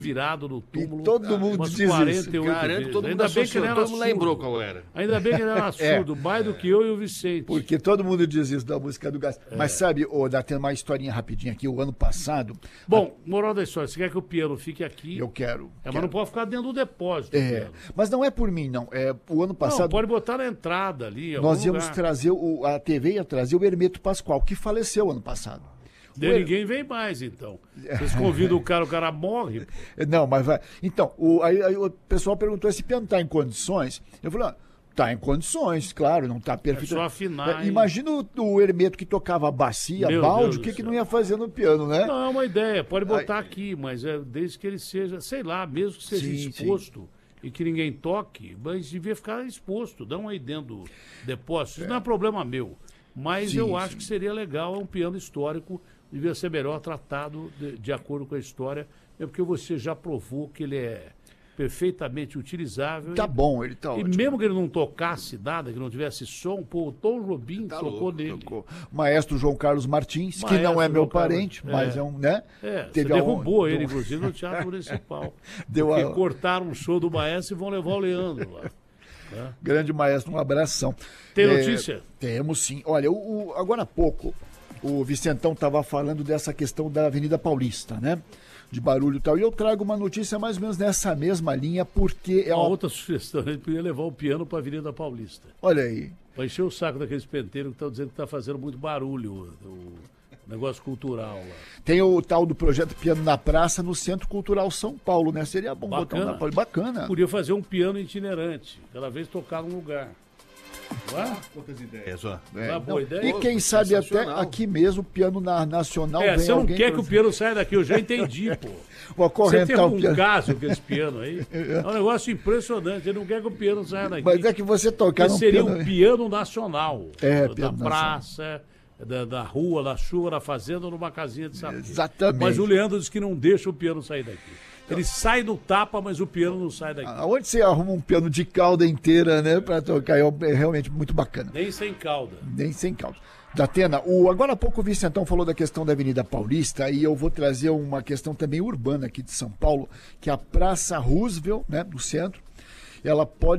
virado no túmulo. E todo mundo diz isso. 48 Garanto, vezes. todo mundo Ainda bem que ele era todo mundo surdo. lembrou qual era. Ainda bem que ele era surdo, mais do que eu e o Vicente. Porque todo mundo diz isso da música do Gás. Mas sabe, tem uma historinha rapidinha aqui. O ano passado... Bom, moral da história, você quer que o piano fique aqui? Eu quero. Mas não pode ficar dentro do depósito. o piano. Mas não é por mim, não. O ano passado... Não, pode botar na entrada ali. Nós íamos trazer, a TV ia trazer o Hermeto Pascoal, que faleceu ano passado. Ninguém vem mais, então. Vocês convidam o cara morre. Não, mas vai. Então, aí o pessoal perguntou: esse piano está em condições? Eu falei: está em condições, claro, não está perfeito. É só afinar. Imagina o Hermeto que tocava bacia, balde, o que não ia fazer no piano, né? Não, é uma ideia, pode botar aqui, mas desde que ele seja, sei lá, mesmo que seja exposto. E que ninguém toque, mas devia ficar exposto, não aí dentro do depósito. Isso não é problema meu. Mas eu acho que seria legal, é um piano histórico, devia ser melhor tratado de acordo com a história, porque você já provou que ele é perfeitamente utilizável. Tá bom, ele tá ótimo. E mesmo que ele não tocasse nada, que não tivesse som, o Tom Jobim tocou nele. Maestro João Carlos Martins, que não é meu parente, mas é um, né? Você derrubou ele, inclusive, no Teatro Municipal. Porque cortaram o show do maestro e vão levar o Leandro lá. Grande maestro, um abração. Tem notícia? Temos sim. Olha, agora há pouco, o Vicentão estava falando dessa questão da Avenida Paulista, né? De barulho e tal. E eu trago uma notícia mais ou menos nessa mesma linha, porque é uma outra sugestão, ele podia levar o piano para a Avenida Paulista. Olha aí. Para encher o saco daqueles penteiros que estão dizendo que está fazendo muito barulho, o negócio cultural lá. Tem o tal do projeto Piano na Praça no Centro Cultural São Paulo, né? Seria bom botar um na Paulista. Bacana. Podia fazer um piano itinerante, cada vez tocar num lugar. Quantas ideias, ó. Boa ideia. E quem sabe até aqui mesmo, o piano Nacional. Você não quer que o piano saia daqui, eu já entendi, pô. Você tem um caso com esse piano aí. É um negócio impressionante. Ele não quer que o piano saia daqui. Mas é que você tocar num seria um piano nacional. Piano da praça, da rua, da chuva, da fazenda, numa casinha de sapê. Exatamente. Mas o Leandro disse que não deixa o piano sair daqui. Ele sai do tapa, mas o piano não sai daqui. Aonde você arruma um piano de cauda inteira, né, para tocar? É realmente muito bacana. Nem sem cauda. Nem sem cauda. Datena, agora há pouco o Vicentão falou da questão da Avenida Paulista e eu vou trazer uma questão também urbana aqui de São Paulo, que é a Praça Roosevelt, né, do centro. Ela pode